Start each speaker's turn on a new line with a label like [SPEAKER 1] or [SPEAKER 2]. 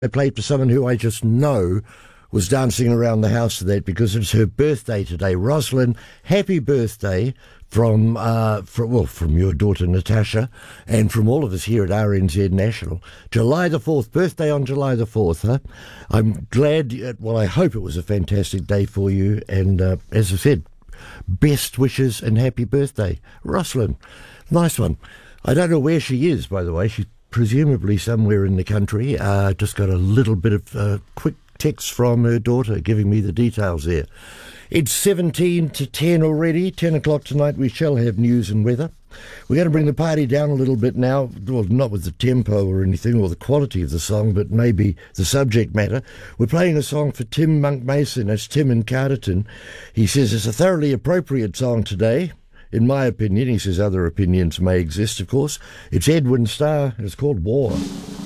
[SPEAKER 1] I played for someone who I just know was dancing around the house to that because it's her birthday today. Rosalind, happy birthday from your daughter Natasha and from all of us here at RNZ National. July the 4th, birthday on July the 4th, huh? I'm glad, I hope it was a fantastic day for you. And as I said, best wishes and happy birthday. Rosalind, nice one. I don't know where she is, by the way. She's presumably somewhere in the country. Just got a little bit of quick text from her daughter giving me the details there. It's 17 to 10 already. 10 o'clock tonight we shall have news and weather. We're going to bring the party down a little bit now. Well, not with the tempo or anything or the quality of the song, but maybe the subject matter. We're playing a song for Tim Monk Mason. That's Tim in Carterton. He says it's a thoroughly appropriate song today. In my opinion, he says other opinions may exist, of course. It's Edwin Starr. It's called War.